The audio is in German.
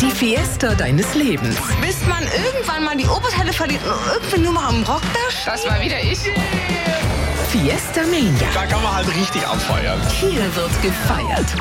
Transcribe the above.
Die Fiesta deines Lebens. Bis man irgendwann mal die Oberteile verliert und irgendwie nur mal am Rock da. Das war wieder ich. Fiesta Mania. Da kann man halt richtig abfeiern. Hier wird gefeiert.